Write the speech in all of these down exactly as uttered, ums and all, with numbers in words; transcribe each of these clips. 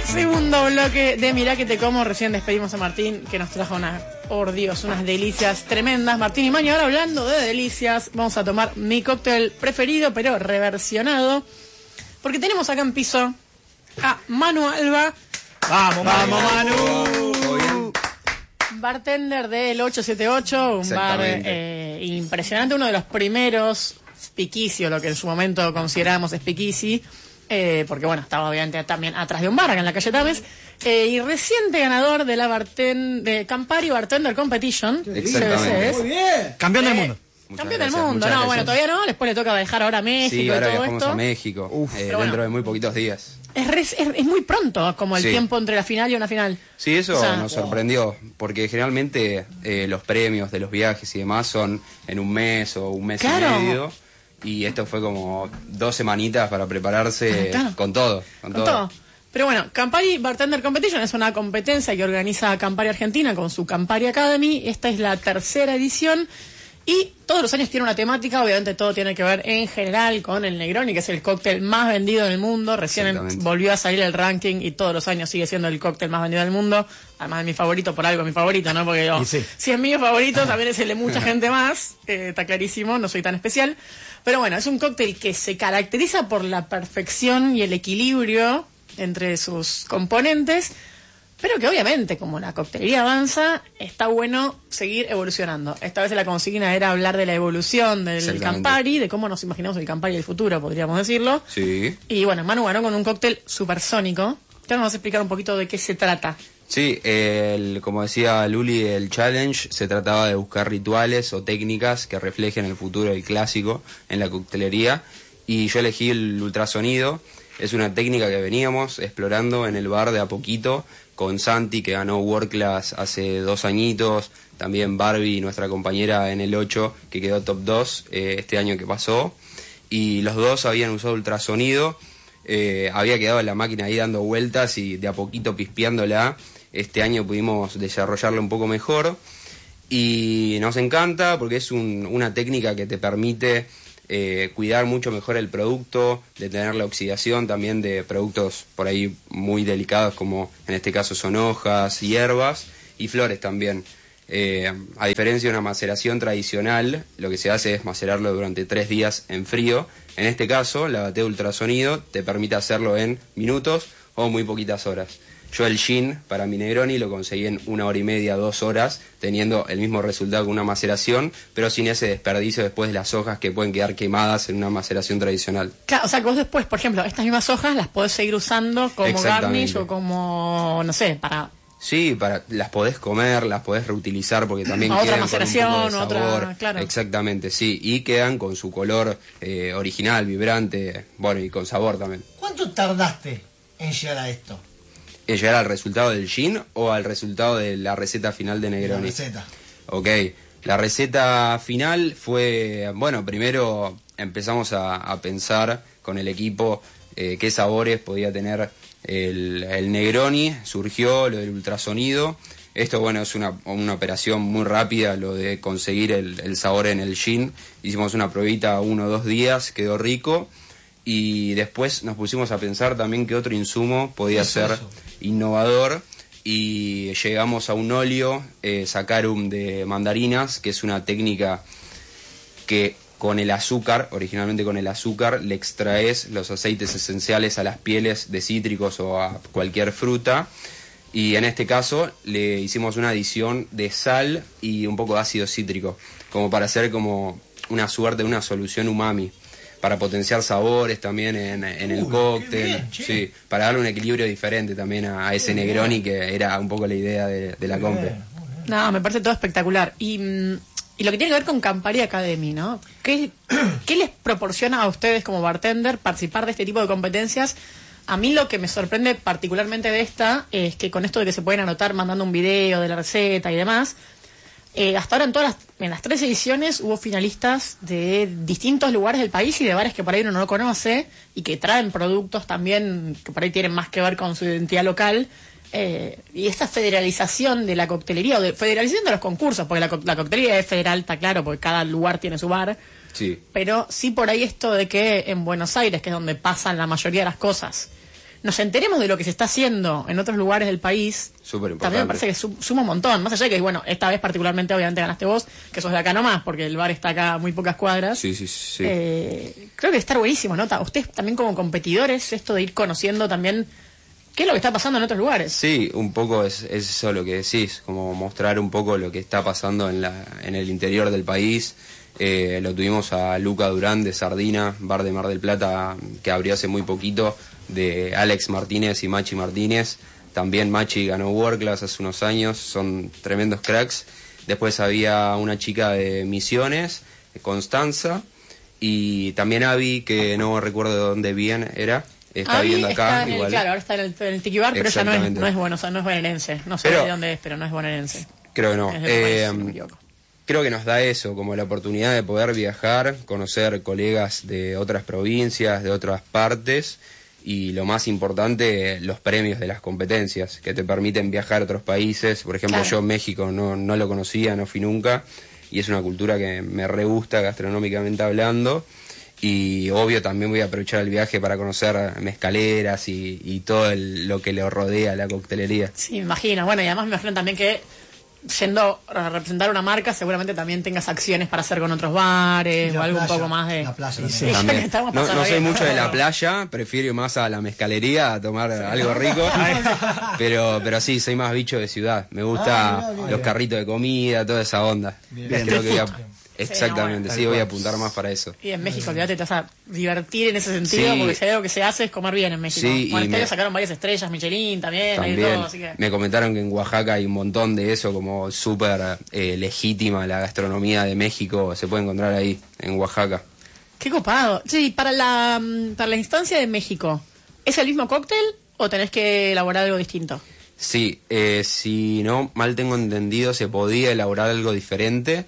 Segundo bloque de Mirá que te como. Recién despedimos a Martín, que nos trajo una, por Dios, unas delicias tremendas. Martín y Maño, ahora hablando de delicias, vamos a tomar mi cóctel preferido, pero reversionado, porque tenemos acá en piso a Manu Alba. ¡Vamos, vamos, Manu! Bartender del ocho siete ocho, un bar eh, impresionante, uno de los primeros speakeasy, o lo que en su momento considerábamos speakeasy, eh, porque bueno, estaba obviamente también atrás de un bar acá en la calle Tames, eh, y reciente ganador de la barten de Campari Bartender Competition. Exactamente. Muy bien. Campeón del mundo. Muchas Campeón gracias, del mundo, no, bueno, todavía no, después le toca viajar ahora a México. Sí, ahora y todo viajamos esto. a México, Uf, eh, dentro bueno, de muy poquitos días. Es, re, es, es muy pronto como el sí. tiempo entre la final y una final. Sí, eso o sea, nos sorprendió, porque generalmente eh, los premios de los viajes y demás son en un mes o un mes claro. y medio. Y esto fue como dos semanitas para prepararse claro. con todo. Con, con todo. todo. Pero bueno, Campari Bartender Competition es una competencia que organiza Campari Argentina con su Campari Academy. Esta es la tercera edición. Y todos los años tiene una temática, obviamente todo tiene que ver en general con el Negroni, que es el cóctel más vendido del mundo. Recién volvió a salir el ranking y todos los años sigue siendo el cóctel más vendido del mundo. Además de mi favorito, por algo mi favorito, ¿no? Porque oh, sí. si es mío favorito, también es el de mucha gente más. Eh, está clarísimo, no soy tan especial. Pero bueno, es un cóctel que se caracteriza por la perfección y el equilibrio entre sus componentes. Pero que obviamente, como la coctelería avanza, está bueno seguir evolucionando. Esta vez la consigna era hablar de la evolución del Campari, de cómo nos imaginamos el Campari del futuro, podríamos decirlo. Sí. Y bueno, Manu ganó con un cóctel supersónico. Ya nos vas a explicar un poquito de qué se trata. Sí, el, como decía Luli, el challenge se trataba de buscar rituales o técnicas que reflejen el futuro del clásico en la coctelería. Y yo elegí el ultrasonido. Es una técnica que veníamos explorando en el bar de a poquito, con Santi, que ganó World Class hace dos añitos, también Barbie, nuestra compañera en el ocho, que quedó top dos eh, este año que pasó, y los dos habían usado ultrasonido, eh, había quedado la máquina ahí dando vueltas y de a poquito pispeándola. Este año pudimos desarrollarla un poco mejor, y nos encanta porque es un, una técnica que te permite Eh, cuidar mucho mejor el producto, detener la oxidación también de productos por ahí muy delicados, como en este caso son hojas, hierbas y flores también. Eh, a diferencia de una maceración tradicional, lo que se hace es macerarlo durante tres días en frío. En este caso, la batea de ultrasonido te permite hacerlo en minutos o muy poquitas horas. Yo el gin para mi Negroni lo conseguí en una hora y media, dos horas, teniendo el mismo resultado que una maceración, pero sin ese desperdicio después de las hojas que pueden quedar quemadas en una maceración tradicional. Claro, o sea que vos después, por ejemplo, estas mismas hojas las podés seguir usando como garnish o como, no sé, para... Sí, para, las podés comer, las podés reutilizar porque también a quedan otra maceración, con un poco de sabor. Otra, claro. Exactamente, sí, y quedan con su color eh, original, vibrante, bueno, y con sabor también. ¿Cuánto tardaste en llegar a esto? ¿Llegar al resultado del gin o al resultado de la receta final de Negroni? La receta. Ok, la receta final fue, bueno, primero empezamos a, a pensar con el equipo eh, qué sabores podía tener el, el Negroni, surgió lo del ultrasonido. Esto, bueno, es una, una operación muy rápida, lo de conseguir el, el sabor en el gin. Hicimos una probita uno o dos días, quedó rico. Y después nos pusimos a pensar también qué otro insumo podía ser eso? innovador, y llegamos a un óleo eh, Saccharum de mandarinas, que es una técnica que con el azúcar, originalmente con el azúcar, le extraes los aceites esenciales a las pieles de cítricos o a cualquier fruta, y en este caso le hicimos una adición de sal y un poco de ácido cítrico, como para hacer como una suerte de una solución umami, para potenciar sabores también en, en el Uy, cóctel, bien, sí, para darle un equilibrio diferente también a, a ese Negroni, que era un poco la idea de, de la compra. No, me parece todo espectacular. Y, y lo que tiene que ver con Campari Academy, ¿no? ¿Qué, ¿Qué les proporciona a ustedes como bartender participar de este tipo de competencias? A mí lo que me sorprende particularmente de esta es que con esto de que se pueden anotar mandando un video de la receta y demás, Eh, hasta ahora en todas las, en las tres ediciones hubo finalistas de distintos lugares del país y de bares que por ahí uno no conoce y que traen productos también que por ahí tienen más que ver con su identidad local, eh, y esta federalización de la coctelería, o de federalización de los concursos, porque la, la coctelería es federal, está claro, porque cada lugar tiene su bar, sí. Pero sí por ahí esto de que en Buenos Aires, que es donde pasan la mayoría de las cosas, nos enteremos de lo que se está haciendo en otros lugares del país, súper importante. También me parece que su, suma un montón. Más allá de que, bueno, esta vez particularmente obviamente ganaste vos, que sos de acá nomás, porque el bar está acá a muy pocas cuadras. Sí, sí, sí. Eh, creo que está buenísimo, ¿no? Ustedes también como competidores, esto de ir conociendo también qué es lo que está pasando en otros lugares. Sí, un poco es, es eso lo que decís, como mostrar un poco lo que está pasando en, la, en el interior del país. Eh, lo tuvimos a Luca Durán de Sardina, bar de Mar del Plata, que abrió hace muy poquito, de Alex Martínez y Machi Martínez. También Machi ganó World Class hace unos años, son tremendos cracks. Después había una chica de Misiones, Constanza, y también Abby, que no recuerdo de dónde bien era, está Abby viviendo acá. Está en el, igual. claro, ahora está en el, en el Tiki Bar, pero ella no es, no es bueno, o sea, no es bonaerense. No sé Pero- de dónde es, pero no es bonaerense. Creo que no. Es de otro país, Eh, si no me equivoco. Creo que nos da eso, como la oportunidad de poder viajar, conocer colegas de otras provincias, de otras partes, y lo más importante, los premios de las competencias, que te permiten viajar a otros países. Por ejemplo, Claro. yo México no, no lo conocía, no fui nunca, y es una cultura que me re gusta gastronómicamente hablando, y obvio también voy a aprovechar el viaje para conocer mezcaleras y, y todo el- lo que le rodea a la coctelería. Sí, me imagino. Bueno, y además me imagino también que yendo a representar una marca, seguramente también tengas acciones para hacer con otros bares Y o la algo un playa, poco más de... la playa Sí, también. sí, También. estamos No, pasando no soy bien. mucho de la playa, prefiero más a la mezcalería, a tomar algo rico, pero pero sí, soy más bicho de ciudad, me gusta Ah, mirá, los bien. carritos de comida, toda esa onda. Bien. Creo que voy a- Street food. exactamente, Sí, sí, no, voy a apuntar más para eso. Y en México, olvídate, te vas a divertir en ese sentido, Sí. porque si hay algo que se hace es comer bien en México. Sí, bueno, y este año me- sacaron varias estrellas, Michelin también, hay de También todo, así que... me comentaron que en Oaxaca hay un montón de eso, como súper eh, legítima la gastronomía de México, se puede encontrar ahí, en Oaxaca. Qué copado. Sí, para la, mm, para la instancia de México, ¿es el mismo cóctel o tenés que elaborar algo distinto? Sí, eh, si no mal tengo entendido, se podía elaborar algo diferente,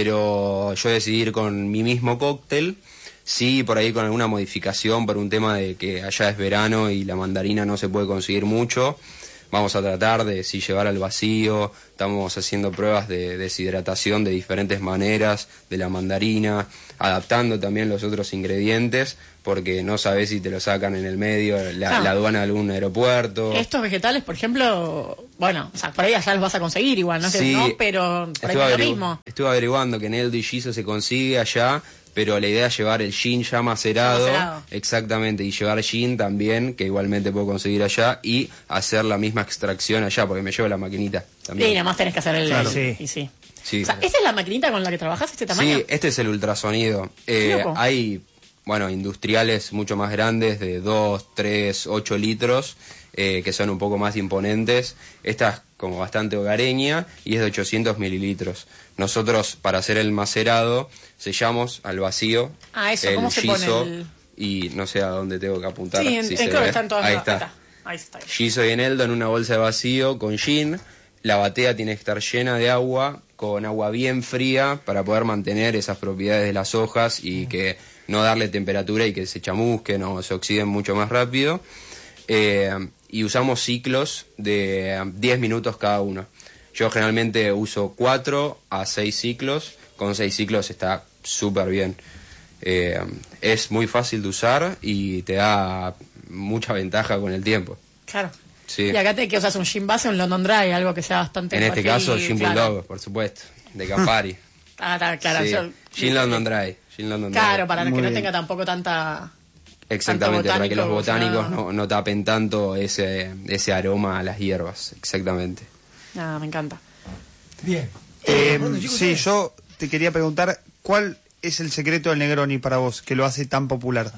pero yo decidí ir con mi mismo cóctel, sí, por ahí con alguna modificación por un tema de que allá es verano y la mandarina no se puede conseguir mucho. Vamos a tratar de si llevar al vacío, estamos haciendo pruebas de deshidratación de diferentes maneras de la mandarina, adaptando también los otros ingredientes, porque no sabes si te lo sacan en el medio, la, Ah. la aduana de algún aeropuerto. Estos vegetales, por ejemplo, bueno, o sea, por ahí allá los vas a conseguir igual, no sé, Sí, no, pero por ahí Estuve, no es lo averigu- mismo. estuve averiguando que en Eldo y Giso se consigue allá, pero la idea es llevar el gin ya macerado, Ya macerado. exactamente, y llevar gin también, que igualmente puedo conseguir allá, y hacer la misma extracción allá, porque me llevo la maquinita también. Y nada más tenés que hacer el... Claro. el- Sí. y sí. Sí. O sea, ¿esta es la maquinita con la que trabajás, este tamaño? Sí, este es el ultrasonido. Qué Eh, loco. hay, bueno, industriales mucho más grandes, de dos, tres, ocho litros, eh, que son un poco más imponentes. Esta es como bastante hogareña y es de ochocientos mililitros. Nosotros, para hacer el macerado, sellamos al vacío Ah, eso, el ¿cómo se pone shiso el...? y no sé a dónde tengo que apuntar. Sí, en, si en- se creo que ve. están todas... Ahí ahí está. Ahí está. Giso y eneldo en una bolsa de vacío con gin. La batea tiene que estar llena de agua, con agua bien fría, para poder mantener esas propiedades de las hojas y que no darle temperatura y que se chamusquen o se oxiden mucho más rápido. Eh, y usamos ciclos de diez minutos cada uno. Yo generalmente uso cuatro a seis ciclos. Con seis ciclos está súper bien. Eh, es muy fácil de usar y te da mucha ventaja con el tiempo. Claro. Sí. Y acá te que usas un gin base o un London Dry, algo que sea bastante... En este fácil, caso, Gin claro. Bulldog, por supuesto, de Campari. Ah, está, claro. Sí. yo- Gin London Dry. Gin London Dry. Claro, para que Muy no bien. tenga tampoco tanta... Exactamente, tanto para que los botánico, botánicos o sea, no, no tapen tanto ese, ese aroma a las hierbas. Exactamente. Ah, me encanta. Bien. Eh, Bueno, chicos, sí, ustedes. yo te quería preguntar, ¿cuál es el secreto del Negroni para vos, que lo hace tan popular?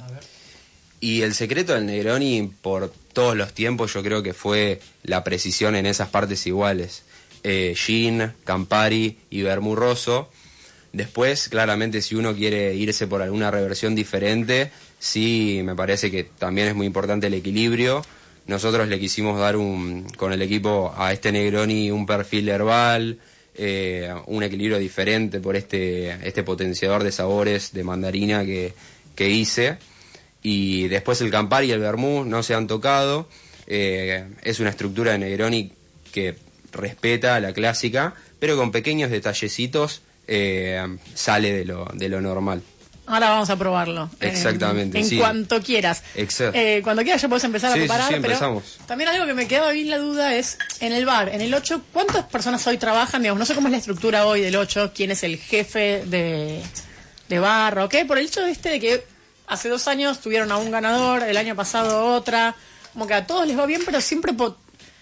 Y el secreto del Negroni, por todos los tiempos, yo creo que fue la precisión en esas partes iguales. Eh, gin, Campari y vermú rosso. Después, claramente, si uno quiere irse por alguna reversión diferente, sí, me parece que también es muy importante el equilibrio. Nosotros le quisimos dar un, con el equipo a este Negroni un perfil herbal, eh, un equilibrio diferente por este, este potenciador de sabores de mandarina que, que hice. Y después el Campari y el vermú no se han tocado. Eh, es una estructura de Negroni que respeta la clásica, pero con pequeños detallecitos eh, sale de lo, de lo normal. Ahora vamos a probarlo. Exactamente, En, en sí. cuanto quieras. Exacto. Eh, cuando quieras ya puedes empezar a Sí, sí, preparar. sí, pero empezamos. también algo que me quedaba bien la duda es, en el bar, en el ocho, ¿cuántas personas hoy trabajan? Digamos, no sé cómo es la estructura hoy del ocho, quién es el jefe de, de bar, ¿ok? Por el hecho este de que hace dos años tuvieron a un ganador, el año pasado otra, como que a todos les va bien, pero siempre, po-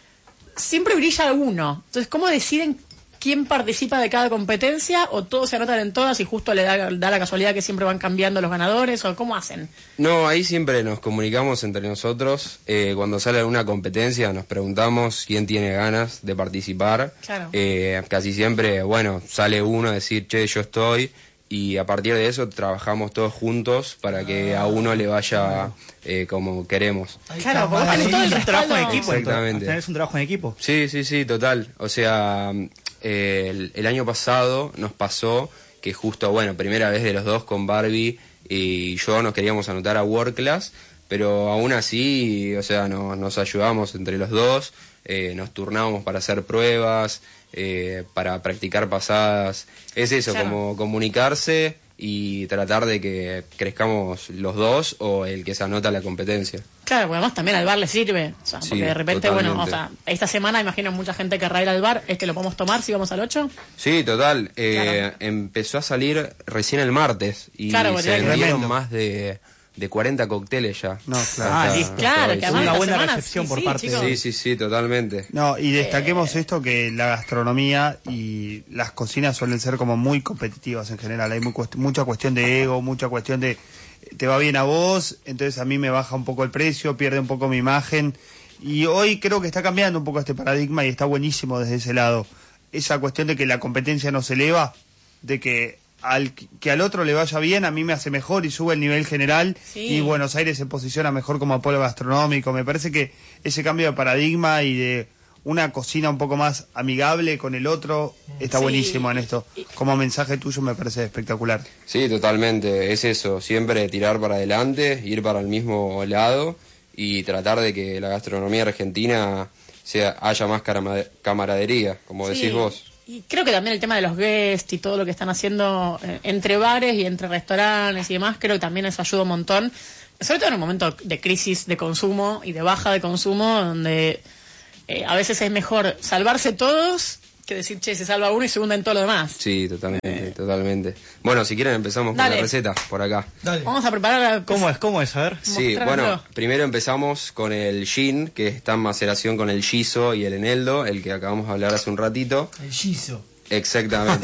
siempre brilla uno. Entonces, ¿cómo deciden quién participa de cada competencia, o todos se anotan en todas y justo le da, da la casualidad que siempre van cambiando los ganadores, o cómo hacen? No, ahí siempre nos comunicamos entre nosotros. Eh, cuando sale alguna competencia nos preguntamos quién tiene ganas de participar. Claro. Eh, casi siempre, bueno, sale uno a decir, che, yo estoy, y a partir de eso trabajamos todos juntos para que a uno le vaya eh, como queremos. Claro, porque vos tenés todo el Es un trabajo en respaldo. equipo. Exactamente. Entonces, es un trabajo en equipo. Sí, sí, sí, total. O sea, eh, el, el año pasado nos pasó que justo, bueno, primera vez de los dos con Barbie y yo nos queríamos anotar a World Class, pero aún así, o sea, no, nos ayudamos entre los dos, eh, nos turnábamos para hacer pruebas, eh, para practicar pasadas. Es eso, Claro. como comunicarse y tratar de que crezcamos los dos o el que se anota a la competencia. Claro, porque además también al bar le sirve. O sea, Sí, porque de repente, bueno, o totalmente. sea, esta semana imagino mucha gente querrá ir al bar. ¿Este lo podemos tomar si vamos al ocho? Sí, total. Eh, Claro. Empezó a salir recién el martes y Claro, porque se tiene que- vendieron Tremendo. más de, de cuarenta cócteles ya. No, claro. Ah, Hasta- listo. Claro, hasta que hoy. además Una esta buena semana, recepción sí, por sí, parte de- chicos. Sí, sí, sí, totalmente. No, y destaquemos esto, que la gastronomía y las cocinas suelen ser como muy competitivas en general. Hay muy cuest- mucha cuestión de ego, mucha cuestión de te va bien a vos, entonces a mí me baja un poco el precio, pierde un poco mi imagen. Y hoy creo que está cambiando un poco este paradigma y está buenísimo desde ese lado. Esa cuestión de que la competencia no se eleva, de que al que al otro le vaya bien, a mí me hace mejor y sube el nivel general, Sí. y Buenos Aires se posiciona mejor como polo gastronómico. Me parece que ese cambio de paradigma y de una cocina un poco más amigable con el otro está Sí. buenísimo en esto. Como mensaje tuyo me parece espectacular. Sí, totalmente. Es eso, siempre tirar para adelante, ir para el mismo lado y tratar de que la gastronomía argentina sea haya más carama- camaradería, como Sí. decís vos. Y creo que también el tema de los guests y todo lo que están haciendo eh, entre bares y entre restaurantes y demás, creo que también eso ayuda un montón. Sobre todo en un momento de crisis de consumo y de baja de consumo, donde eh, a veces es mejor salvarse todos que decir, che, se salva uno y se hunden todo lo demás. Sí, totalmente, totalmente. Bueno, si quieren empezamos Dale. con la receta, por acá. Dale. Vamos a preparar... ¿Cómo es? ¿Cómo es? A ver. Sí, Mostrarlo. bueno, primero empezamos con el gin, que está en maceración con el shiso y el eneldo, el que acabamos de hablar hace un ratito. El shiso. Exactamente.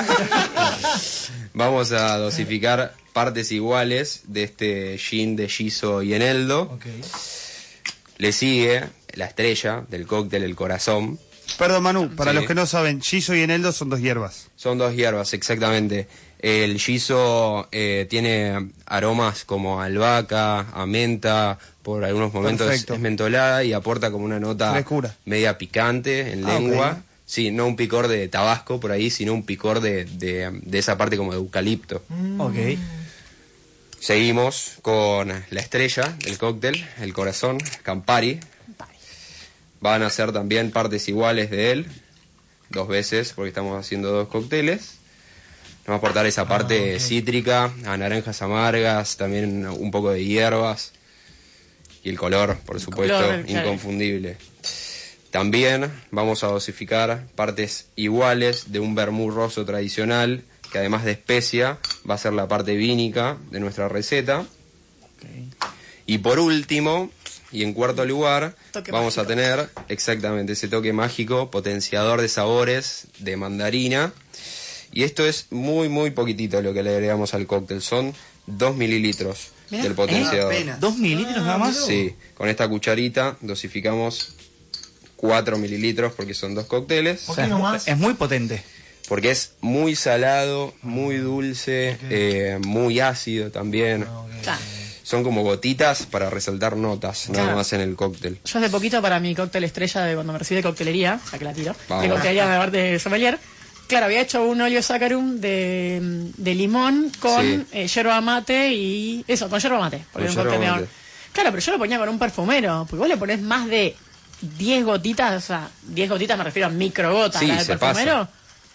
Vamos a dosificar partes iguales de este gin de shiso y eneldo. Ok. Le sigue la estrella del cóctel, el corazón. Perdón, Manu, para Sí. los que no saben, shiso y eneldo son dos hierbas. Son dos hierbas, exactamente. El shiso eh, tiene aromas como a albahaca, a menta, por algunos momentos Perfecto. es mentolada y aporta como una nota Frescura. media picante en Ah, lengua. ok. Sí, no un picor de tabasco por ahí, sino un picor de, de, de esa parte como de eucalipto. Ok. Seguimos con la estrella del cóctel, el corazón, Campari. Van a ser también partes iguales de él, dos veces, porque estamos haciendo dos cócteles. Nos va a aportar esa parte ok. cítrica, a naranjas amargas, también un poco de hierbas. Y el color, por supuesto, color, claro. inconfundible. También vamos a dosificar partes iguales de un vermú rosso tradicional, que además de especia, va a ser la parte vínica de nuestra receta. Y por último, y en cuarto lugar, Toque vamos mágico. a tener exactamente ese toque mágico, potenciador de sabores de mandarina. Y esto es muy, muy poquitito lo que le agregamos al cóctel. Son dos mililitros Mirá, del potenciador. ¿eh? Apenas. ¿Dos mililitros nada más? Sí, con esta cucharita dosificamos cuatro mililitros porque son dos cócteles. O sea, es, es muy potente. Porque es muy salado, muy dulce, Ok. eh, muy ácido también. Claro. Son como gotitas para resaltar notas, nada Claro. más en el cóctel. Yo hace poquito para mi cóctel estrella de cuando me recibí de coctelería, o sea que la tiro, Vamos. de coctelería de bar de sommelier, claro, había hecho un oleo saccharum de, de limón con Sí. eh, yerba mate y... Eso, con yerba mate. porque Con era un cóctel yerba de- mate. Claro, pero yo lo ponía con un perfumero, porque vos le ponés más de diez gotitas, o sea, diez gotitas me refiero a microgotas, Sí, la del se perfumero. pasa.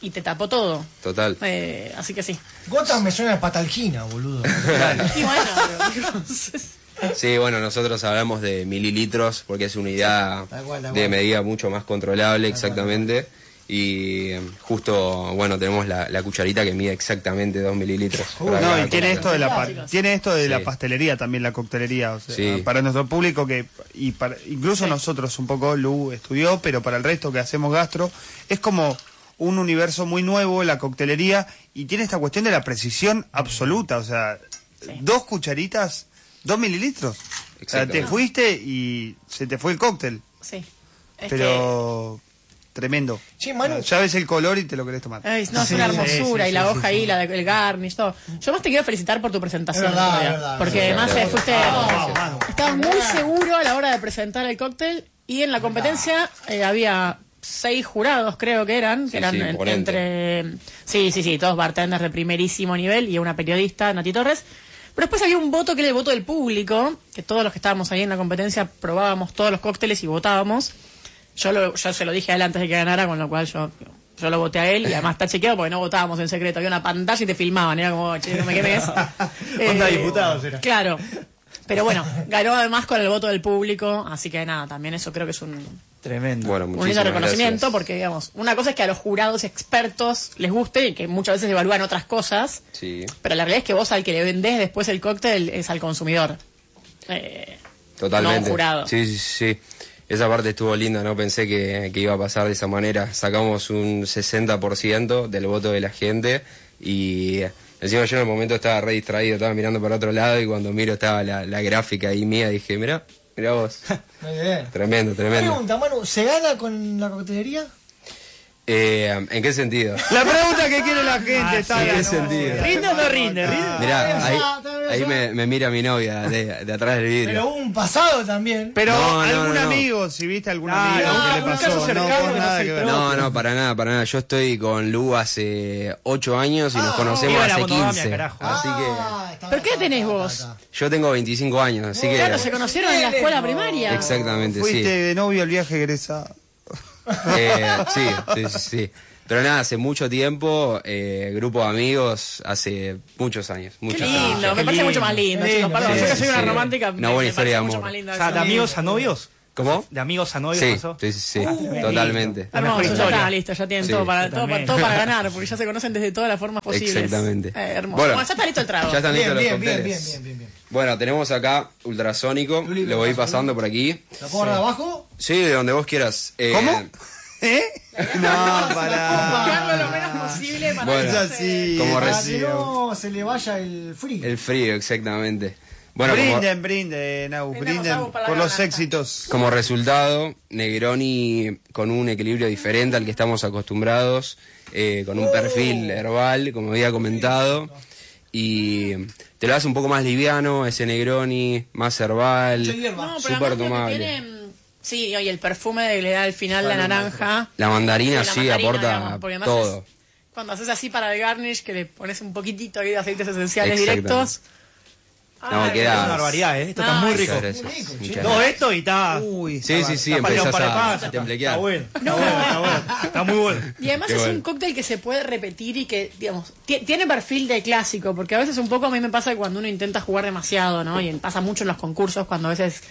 y te tapó todo. Total. Eh, así que sí. Gotas me suena a patalgina, boludo. Y bueno, pero- Sí, bueno, nosotros hablamos de mililitros porque es una unidad Tal cual, tal de cual. medida mucho más controlable, exactamente. Y eh, justo, bueno, tenemos la, la cucharita que mide exactamente dos mililitros. Uh, para No, cada y tiene cóctel. esto de la pa- Chicos. tiene esto de Sí. la pastelería también, la coctelería, o sea, Sí. para nuestro público que y para incluso Sí. nosotros un poco Lu estudió, pero para el resto que hacemos gastro es como un universo muy nuevo la coctelería y tiene esta cuestión de la precisión absoluta, o sea, Sí. dos cucharitas, dos mililitros. O sea, te Exactamente. fuiste y se te fue el cóctel, sí. Es pero tremendo. Che, Manu. Ya ves el color y te lo querés tomar. que- ay, no, es Sí, una sí, hermosura. sí, y la sí, hoja sí, ahí, sí. la de- el garnish, todo. Yo más te quiero felicitar por tu presentación. Es verdad, el otro día, es verdad, porque es además verdad. eh, fuiste. Vamos, Manu. Estabas muy seguro a la hora de presentar el cóctel. Y en la competencia eh, había seis jurados, creo que eran. Que Sí, eran sí, en- imponente. entre. Sí, sí, sí, todos bartenders de primerísimo nivel y una periodista, Nati Torres. Pero después había un voto que era el voto del público, que todos los que estábamos ahí en la competencia probábamos todos los cócteles y votábamos. Yo, lo, yo se lo dije a él antes de que ganara, con lo cual yo, yo lo voté a él y además está chequeado porque no votábamos en secreto. Había una pantalla y te filmaban, era como, che, no me quemes. Onda diputados era. Claro. Pero bueno, ganó además con el voto del público, así que nada, también eso creo que es un, Tremendo. Bueno, un lindo muchísimas reconocimiento, gracias. porque digamos, una cosa es que a los jurados expertos les guste y que muchas veces evalúan otras cosas, Sí, pero la realidad es que vos al que le vendés después el cóctel es al consumidor. Eh, totalmente. No un jurado. Sí, sí, sí. Esa parte estuvo linda, no pensé que, que iba a pasar de esa manera. Sacamos un sesenta por ciento del voto de la gente y encima yo en el momento estaba re distraído, estaba mirando para otro lado y cuando miro estaba la, la gráfica ahí mía, dije, mira, mira vos. Muy bien. Tremendo, tremendo. Pregunta, Manu, ¿se gana con la coctelería? Eh, ¿En qué sentido? La pregunta que quiere la gente está ¿En qué ganando. sentido? ¿Rinde o no rinde? ¿Rinde? Mirá, ahí, Ah, está bien, ahí ya. me, me mira mi novia de, de atrás del vidrio. Pero hubo un pasado también. Pero No, no, algún no, no. amigo, si viste algún Ah, amigo no, que le un pasó, caso no, cercano vos que no nada se que ver. No, no, para nada, para nada. Yo estoy con Lu hace ocho años y nos Ah, conocemos viva la hace monogamia, quince. carajo. Así que Ah, está, ¿Pero qué está, tenés está, vos? está, está. yo tengo veinticinco años, así que... Claro, se conocieron en la escuela primaria. Exactamente, Fuiste sí. de novio al viaje egresado. Eh, sí, sí, sí, sí. Pero nada, hace mucho tiempo, eh, grupo de amigos, hace muchos años. Qué Muchos lindo, años. me parece lindo. mucho más lindo, Qué chicos. lindo, Perdón, sí, yo que sí, soy una sí. romántica, Una me- buena me historia parece de mucho amor. más lindo O sea, eso. de amigos a novios. ¿Cómo? De amigos a novios Sí, pasó. sí, sí, sí. Uh, Totalmente. La mejor Hermoso, ya historia. está, listo, ya tienen Sí, todo, para, yo todo, para, también. todo para ganar, porque ya se conocen desde todas las formas posibles. Exactamente. Eh, hermoso. Bueno, Bueno, ya está listo el trago. Ya están Bien, listos los bien, bien, cócteles. bien, bien, bien, bien. Bueno, tenemos acá ultrasónico, Luli, lo voy ¿me pasando por aquí. ¿La puedo agarrar abajo? Sí, de donde vos quieras. Eh, ¿Cómo? ¿Eh? No, Buscarlo pará. lo menos posible para Bueno, que no Es se- así. Como Para reci- que no se le vaya el frío. El frío, exactamente. Bueno, como, brinden, brinden, Agus, Brindemos, brinden Agus, para la por los garganta. éxitos. como resultado, Negroni con un equilibrio diferente al que estamos acostumbrados, eh, con un perfil herbal, como había comentado, y te lo hace un poco más liviano, ese Negroni, más herbal, Mucha hierba. No, pero súper además lo que tomable. tiene, mm, sí, y el perfume que le da al final la naranja. La mandarina Sí, la sí mandarina, aporta digamos, porque además todo. es- cuando haces así para el garnish, que le pones un poquitito ahí de aceites esenciales Exactamente. directos. No, Ay, queda- Es una barbaridad, ¿eh? Esto está Ay, muy Muchas rico. gracias. Muy rico, Muchas che. gracias. Todo esto y está... Uy, Sí, sí, sí, está para ir a un empezás par de a, pasas, a está, templequear. está bueno, está bueno, está bueno. Está muy bueno. Y además Qué es bueno. un cóctel que se puede repetir y que, digamos, ti- tiene perfil de clásico, porque a veces un poco a mí me pasa cuando uno intenta jugar demasiado, ¿no? Y pasa mucho en los concursos cuando a veces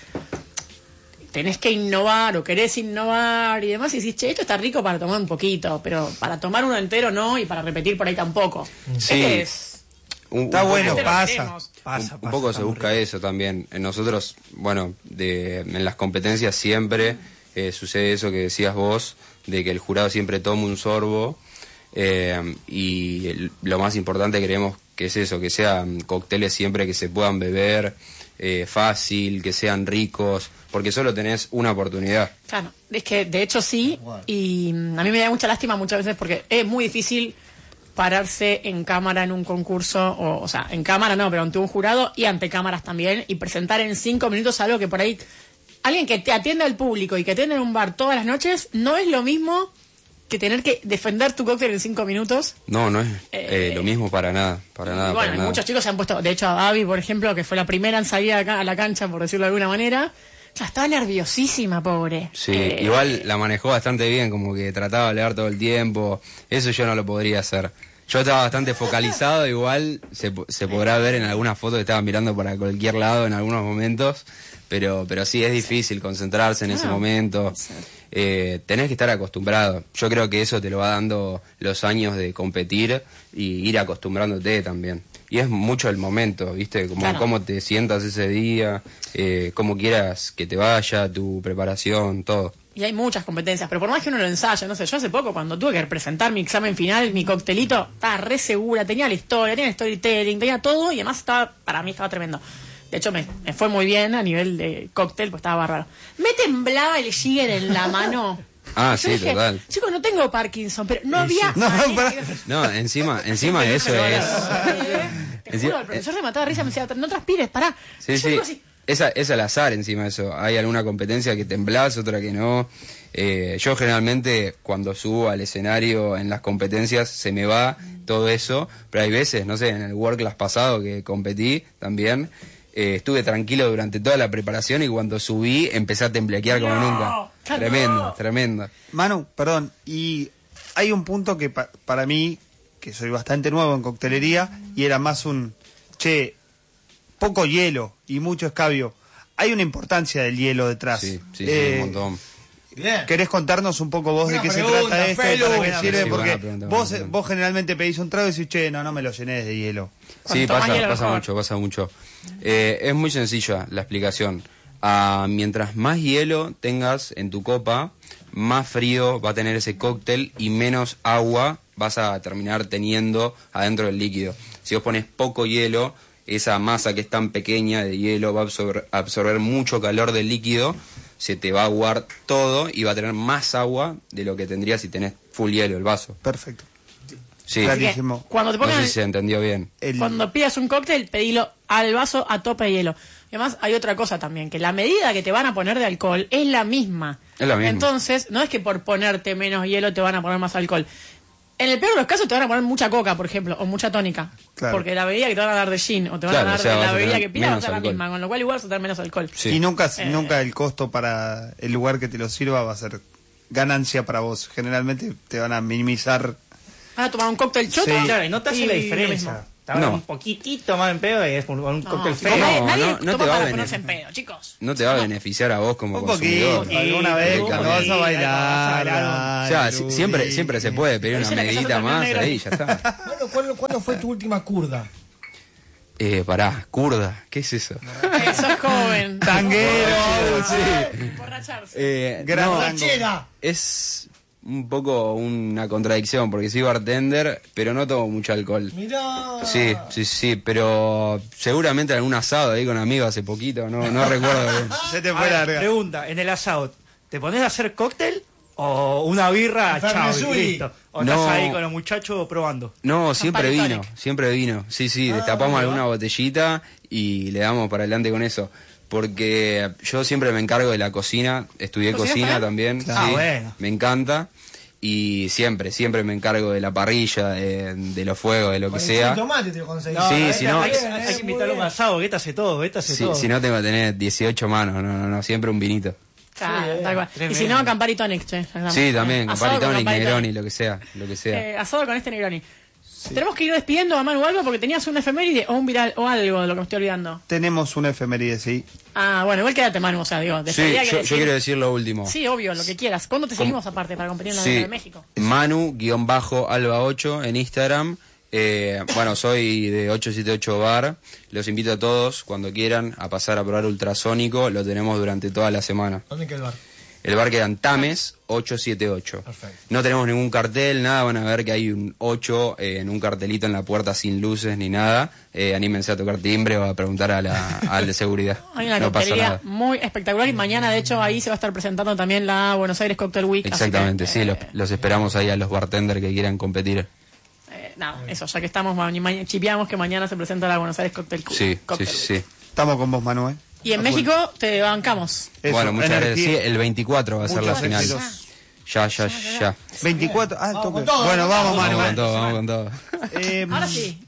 tenés que innovar o querés innovar y demás y decís, che, esto está rico para tomar un poquito, pero para tomar uno entero no y para repetir por ahí tampoco. Sí. Este es... Un- Está un bueno, este lo pasa. queremos. Pasa, un, pasa, un poco está se muy busca rico. eso también. En nosotros, bueno, de, en las competencias siempre eh, sucede eso que decías vos, de que el jurado siempre toma un sorbo eh, y el- lo más importante creemos que es eso, que sean cócteles siempre que se puedan beber eh, fácil, que sean ricos, porque solo tenés una oportunidad. Claro, es que de hecho sí, y mm, a mí me da mucha lástima muchas veces porque es muy difícil pararse en cámara en un concurso, o, o sea, en cámara no, pero ante un jurado y ante cámaras también, y presentar en cinco minutos algo que por ahí, alguien que te atienda al público y que atienda en un bar todas las noches, no es lo mismo que tener que defender tu cóctel en cinco minutos. No, no es Eh, eh, lo mismo para nada, para Y nada, bueno, para y nada. muchos chicos se han puesto, de hecho a Gaby, por ejemplo, que fue la primera en salir acá a la cancha, por decirlo de alguna manera, Ya estaba nerviosísima, pobre. Sí, Eh, igual la manejó bastante bien, como que trataba de leer todo el tiempo. Eso yo no lo podría hacer. Yo estaba bastante focalizado, igual se, se podrá ver en algunas fotos que estaba mirando para cualquier lado en algunos momentos, pero pero sí es difícil concentrarse en ese Ah, momento. Eh, tenés que estar acostumbrado. Yo creo que eso te lo va dando los años de competir y ir acostumbrándote también. Y es mucho el momento, ¿viste? Como Claro. cómo te sientas ese día, eh, cómo quieras que te vaya, tu preparación, todo. Y hay muchas competencias, pero por más que uno lo ensaya, no sé, yo hace poco cuando tuve que presentar mi examen final, mi coctelito, estaba re segura, tenía la historia, tenía el storytelling, tenía todo y además estaba, para mí estaba tremendo. De hecho me, me fue muy bien a nivel de cóctel, pues estaba bárbaro. Me temblaba el Jigger en la mano. Ah, Yo sí, dije, total. Chicos, no tengo Parkinson, pero no había... No, manera pará. que- No, encima, encima de eso es... Te juro, el profesor se mataba de risa, me decía, no transpires, pará. Sí, Yo sí. digo así, Esa, es al azar encima eso. Hay alguna competencia que temblás, otra que no. Eh, yo generalmente cuando subo al escenario en las competencias se me va todo eso, pero hay veces, no sé, en el World Class pasado que competí también, eh, estuve tranquilo durante toda la preparación y cuando subí empecé a temblequear como No, nunca. no. Tremendo, tremendo. Manu, perdón, y hay un punto que pa- para mí, que soy bastante nuevo en coctelería, y era más un, che, poco hielo y mucho escabio. Hay una importancia del hielo detrás. Sí, sí, sí, Eh, un montón. Bien. ¿Querés contarnos un poco vos Buena de qué pregunta, se trata esto? Felu. ¿Para qué Buena sirve? pregunta. Porque Buena pregunta, vos, buena pregunta. vos generalmente pedís un trago y decís, che, no, no me lo llenes de hielo. Sí, Cuanto más pasa, hielo, pasa mejor. mucho, pasa mucho. Eh, es muy sencilla la explicación. Ah, mientras más hielo tengas en tu copa, más frío va a tener ese cóctel y menos agua vas a terminar teniendo adentro del líquido. Si vos pones poco hielo, esa masa que es tan pequeña de hielo va a absorber, absorber mucho calor del líquido, se te va a aguar todo y va a tener más agua de lo que tendría si tenés full hielo el vaso. Perfecto. Sí, Claro. así que, Clarísimo. cuando te no pongan sé el- si se entendió bien. El- Cuando pidas un cóctel, pedilo al vaso a tope de hielo. Y además hay otra cosa también, que la medida que te van a poner de alcohol es la misma. Es la misma. Entonces, no es que por ponerte menos hielo te van a poner más alcohol. En el peor de los casos te van a poner mucha coca, por ejemplo, o mucha tónica. Claro. Porque la bebida que te van a dar de gin o te van Claro, a dar o sea, de vas la a bebida tener que pidas va a menos ser la alcohol. misma, con lo cual igual vas a tener menos alcohol. Sí. Y nunca, Eh. nunca el costo para el lugar que te lo sirva va a ser ganancia para vos. Generalmente te van a minimizar. Van a tomar un cóctel choto. Sí. Claro, y no te hace y la lo diferencia. mismo. Te va No. un poquitito más en pedo y es un, un No, cóctel chicos, feo. nadie, No, nadie no, no toma te va a para venir. ponerse en pedo, chicos. No te va a beneficiar a vos como Un consumidor. poquito, alguna vez un cuando vas a poquito, bailar. vas a O sea, dale, si- siempre Luis. siempre se puede pedir una Parece la que ya se medidita terminó más negra. ahí, ya está. Bueno, ¿cuándo, cuándo fue tu última curda? Eh, pará, kurda, ¿qué es eso? Eso es joven. Tanguero, Emborracharse. Eh, Gran no, rango. Ranchera. es un poco una contradicción porque soy bartender, pero no tomo mucho alcohol. Mirá. Sí, sí, sí, pero seguramente algún asado ahí con amigos hace poquito, no, no recuerdo bien. Se te A fue ver, larga. pregunta, en el asado, ¿te pones a hacer cóctel o una birra, Un chao, y Fernet listo? ¿O No. estás ahí con los muchachos probando? No, siempre Campari vino, tonic. siempre vino. Sí, sí, destapamos alguna botellita y le damos para adelante con eso. Porque yo siempre me encargo de la cocina, estudié ¿Cocinas cocina también? también, Ah, sí, bueno. me encanta. Y siempre, siempre me encargo de la parrilla, de, de los fuegos, de lo que Con el sea. tomate te lo conseguís. Sí, hay, si que- no- hay, que- Bien, hay eh, que muy invitarlo a un bien. asado, que este hace todo, este hace Si, todo. si no tengo que tener dieciocho manos, no, no, no, siempre un vinito. Claro, Sí, tal cual. Y tremendo. si no, Campari Tonic, che. ya estamos. Sí, también, Asado Campari con Tonic, Campari Negroni, Tonic. lo que sea, lo que sea. Eh, asado con este Negroni. Tenemos que ir despidiendo a Manu algo porque tenías una efeméride o un viral o algo de lo que me estoy olvidando. Tenemos una efeméride, sí. Ah, bueno, igual quédate Manu, o sea, digo, Sí, despedida que yo, yo decir- quiero decir lo último. Sí, obvio, lo que quieras. ¿Cuándo te seguimos aparte para competir en la Sí, de México? Manu-Alba ocho en Instagram. Eh, bueno, soy de ochocientos setenta y ocho Bar. Los invito a todos, cuando quieran, a pasar a probar Ultrasónico. Lo tenemos durante toda la semana. ¿Dónde queda el bar? El bar queda en Tames ochocientos setenta y ocho. Perfecto. No tenemos ningún cartel, nada. Van a ver que hay un ocho eh, en un cartelito en la puerta sin luces ni nada. Eh, anímense a tocar timbre o a preguntar a la, al de seguridad. Hay una No pasa coctelería nada. muy espectacular y mañana, de hecho, ahí se va a estar presentando también la Buenos Aires Cocktail Week. así Exactamente, que, sí, eh, los, los esperamos ahí a los bartenders que quieran competir. eh, nada, eso, ya que estamos, ma- ma- chipeamos que mañana se presenta la Buenos Aires Cocktail Sí, sí, Cocktail sí, Week. sí. Estamos con vos, Manuel. Y en México te bancamos. Eso, Bueno, muchas gracias. Sí, energía. el veinticuatro va a ser la Muchos final. éxitos. Ya, ya, ya. veinticuatro. Ah, Vamos toque. con todo, Bueno, vamos, vamos, Vamos Manuel. con todo, vamos con todo. Eh, Ahora sí.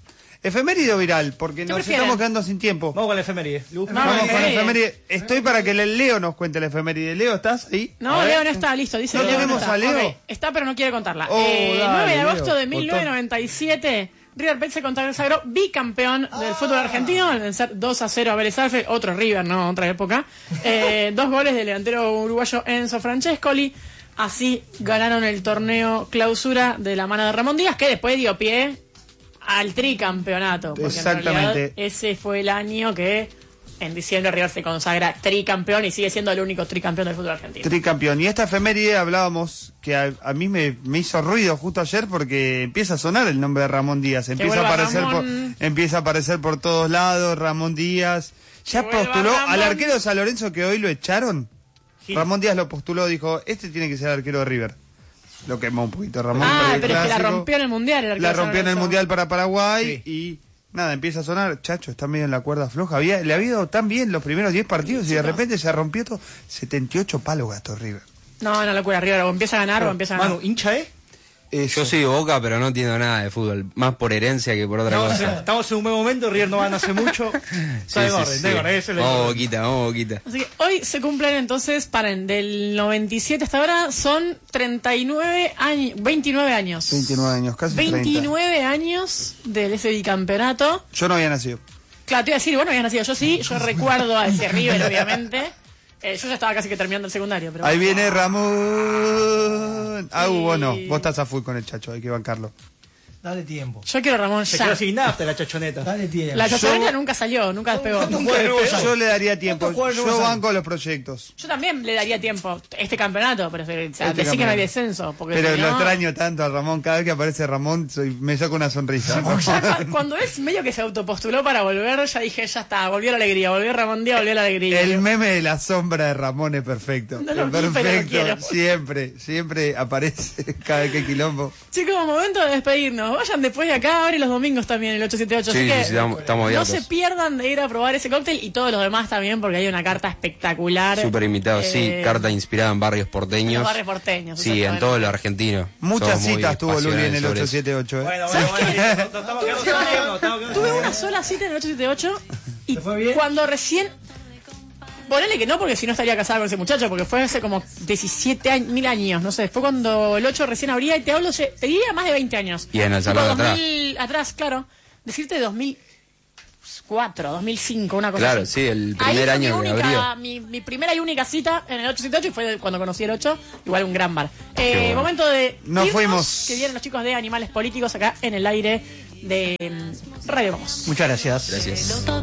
¿Efeméride o viral? Porque nos prefieren? estamos quedando sin tiempo. Vamos con la efeméride. Lu. Vamos Vamos con con la efeméride. efeméride. Estoy para que el Leo nos cuente la efeméride. Leo, ¿estás ahí? No, A ver. Leo no está, listo, dice ¿No Leo tenemos está. a Leo? Ok, está, pero no quiere contarla. Oh, eh, dale, nueve de agosto Leo. de mil novecientos noventa y siete, River Plate se consagró bicampeón del fútbol argentino al vencer dos a cero a Vélez Sarsfield, otro River, no, otra época. Eh, dos goles del delantero uruguayo Enzo Francescoli. Así ganaron el torneo clausura de la mano de Ramón Díaz, que después dio pie al tricampeonato. Porque Exactamente. En realidad ese fue el año que en diciembre River se consagra tricampeón y sigue siendo el único tricampeón del fútbol argentino. Tricampeón. Y esta efeméride hablábamos que a, a mí me, me hizo ruido justo ayer porque empieza a sonar el nombre de Ramón Díaz. Empieza a vuelva aparecer por, Ramón. empieza a aparecer por todos lados. Ramón Díaz. Ya Que vuelva postuló Ramón. al arquero de San Lorenzo que hoy lo echaron. Sí. Ramón Díaz lo postuló, dijo, este tiene que ser el arquero de River. Lo quemó un poquito Ramón. Ah, por el pero es que la clásico. rompió en el Mundial. el arquero La de rompió en el San Mundial para Paraguay Sí. y nada, empieza a sonar. Chacho, está medio en la cuerda floja. Había, le ha ido tan bien los primeros diez partidos y de repente se rompió todo. setenta y ocho palos gastó River. No, no, locura, River. O empieza a ganar o empieza a ganar. Manu, hincha, ¿eh? Yo soy de Boca, pero no entiendo nada de fútbol. Más por herencia que por otra Estamos en, cosa. estamos en un buen momento, River no van hace mucho. Sí, Está de sí, orden, sí. de orden, eso es lo Vamos, importante. Boquita, vamos, Boquita. Así que hoy se cumplen entonces, paren, del noventa y siete hasta ahora son treinta y nueve años, veintinueve años. veintinueve años, casi treinta. veintinueve años del ese bicampeonato. Yo no había nacido. Claro, te iba a decir, bueno, habías nacido yo sí, yo recuerdo a ese River, obviamente. Eh, yo ya estaba casi que terminando el secundario, pero Ahí bueno. viene Ramón. Ah, Sí. Hugo, no. Vos estás a full con el Chacho, hay que bancarlo. Dale tiempo. Yo quiero Ramón Se ya. quedó sin nafta la chachoneta. Dale tiempo. La chocholina Yo- nunca salió, nunca despegó. ¿Cuántos Nunca jugadores despegó. vos sabés? Yo le daría tiempo. ¿Cuántos jugadores Yo vos sabés? banco los proyectos. Yo también le daría tiempo. Este campeonato, pero o sea, Este decir que no hay campeonato. descenso. Porque Pero si lo no- extraño tanto a Ramón. Cada vez que aparece Ramón soy- me saco una sonrisa. Ya cu- cuando es medio que se autopostuló para volver, ya dije, ya está, volvió la alegría, volvió Ramón Díaz, volvió la alegría. El meme de la sombra de Ramón es perfecto. No lo Es vi, pero lo perfecto. quiero. Siempre, siempre aparece cada vez que hay quilombo. Chicos, momento de despedirnos. Vayan después de acá, abre los domingos también el ocho siete ocho. Sí, así sí, que sí, estamos, estamos no abiertos. se pierdan de ir a probar ese cóctel y todos los demás también, porque hay una carta espectacular. Súper invitados, sí. Eh, Carta inspirada en barrios porteños. en los barrios porteños, Sí, en exactamente. todo lo argentino. Muchas Somos muy citas tuvo Luli en pasionales el sobre ocho eso. siete ocho. ¿eh? Bueno, bueno, bueno, nos estamos quedando sin tiempo, estamos quedando Tuve sin una tiempo. sola cita en el ocho siete ocho y ¿Te fue bien? cuando recién... Ponele que no, porque si no estaría casada con ese muchacho, porque fue hace como diecisiete años, mil años, no sé. Fue cuando el ocho recién abría y te hablo, se- te diría más de veinte años. Y en el Tipo salón de dos mil atrás, claro. Decirte dos mil cuatro, dos mil cinco, una cosa Claro, así. sí, el Ahí primer fue año mi que única, abrió. mi, mi primera y única cita en el ocho siete ocho y fue cuando conocí el ocho, igual un gran bar. Eh, bueno. Momento de Nos irnos, fuimos. que vienen los chicos de Animales Políticos acá en el aire de mm, Radio Vamos. Muchas gracias. Gracias.